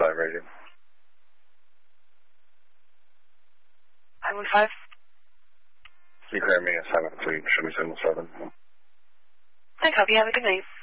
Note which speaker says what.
Speaker 1: radio.
Speaker 2: 515.
Speaker 1: You clear me at 7, so you should be 7.
Speaker 2: I copy. Have a good night.